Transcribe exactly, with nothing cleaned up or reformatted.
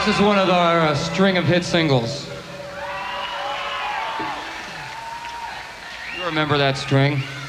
This is one of our uh, string of hit singles. You remember that string?